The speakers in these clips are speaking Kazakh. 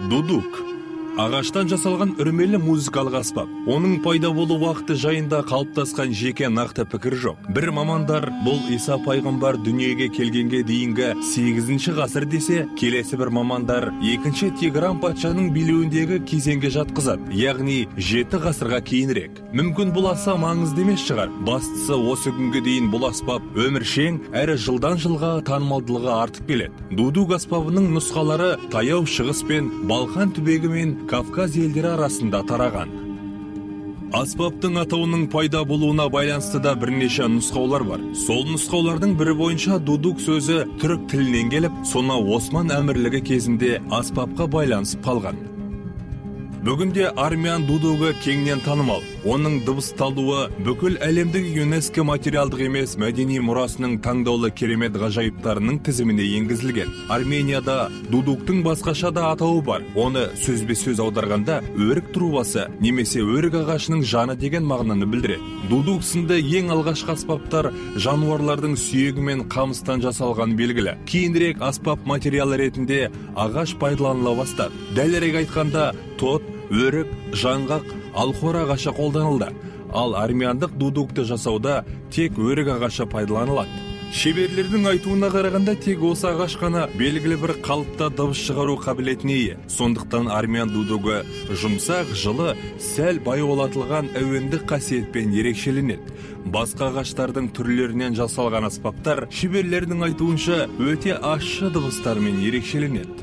Дудук ағаштан жасалған үрмелі музыкалық аспап. Оның пайда болу уақыты жайында қалыптасқан жеке нақты пікір жоқ. Бір мамандар бұл Иса пайғамбар дүниеге келгенге дейінгі 8 ғасыр десе, келесі бір мамандар 2 Тигран патшаның билеуіндегі кезеңге жатқызады, яғни 7 ғасырға кейінірек. Мүмкін бұл аса маңызды емес шығар. Бастысы осы күнге дейін бұл аспап өміршең әрі жылдан жылға танымалдылығы артып келеді. Дудук аспабының нұсқалары таяу шығыс пен Балқан түбегі мен Кавказ елдері арасында тараған. Аспаптың атауының пайда болуына байланысты да бірнеше нұсқаулар бар. Сол нұсқаулардың бірі бойынша дудук сөзі түрік тілінен келіп, сонау Осман әмірлігі кезінде аспапқа байланысып қалған. Бүгінде армян дудугы кеңінен танымал. Оның дыбысталуы бүкіл әлемдік ЮНЕСКО материалдық емес мәдени мұрасының таңдаулы керемет ғажайыптарының тізіміне енгізілген. Арменияда дудуктың басқаша да атауы бар. Оны сөзбе-сөз аударғанда өрік трубасы немесе өрік ағашының жаны деген мағынаны білдіреді. Дудук сынды ең алғашқы аспаптар жануарлардың сүйегі мен қамыстан жасалған белгілі. Кейінірек аспап материалы ретінде ағаш пайдаланыла бастады. Дәлірек айтқанда тот, өрік, жаңғақ, алхор ағашы қолданылды. Ал армяндық дудукты жасауда тек өрік ағашы пайдаланылады. Шеберлердің айтуына қарағанда тек осы ағаш қана белгілі бір қалыпта дыбыс шығару қабілетіне ие. Сондықтан армян дудугы жұмсақ, жылы, сәл байуалатылған әуендік қасиетпен ерекшеленеді. Басқа ағаштардың түрлерінен жасалған аспаптар шеберлердің айтуынша өте ащы дыбыстармен ерекшеленеді.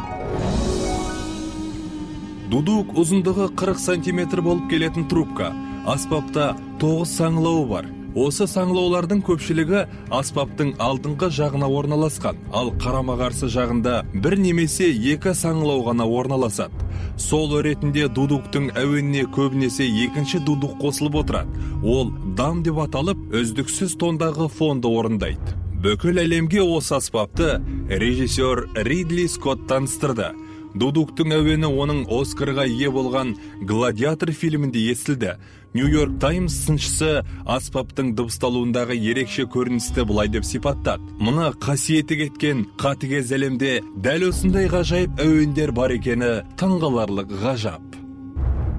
Дудук ұзындығы 40 сантиметр болып келетін трубка. Аспапта 9 саңылауы бар. Осы саңылаулардың көпшілігі аспаптың алдыңғы жағына орналасқан, ал қарама-қарсы жағында бір немесе 2 саңылау ғана орналасады. Сол ретінде дудуктың әуеніне көбінесе екінші дудук қосылып отырады. Ол дам деп аталып, үздіксіз тондағы фонды орындайды. Бүкіл әлемге осы аспапты режиссер Ридли Скотт таныстырды. Дудуктың әуені оның Оскарға ие болған «Гладиатор» фильмінде естілді. Нью-Йорк Таймс сыншысы аспаптың дыбысталуындағы ерекше көріністі бұлай деп сипаттады. Мұны қасиеті кеткен қатыгез әлемде дәл осындай ғажайып әуендер бар екені таңғаларлық ғажап.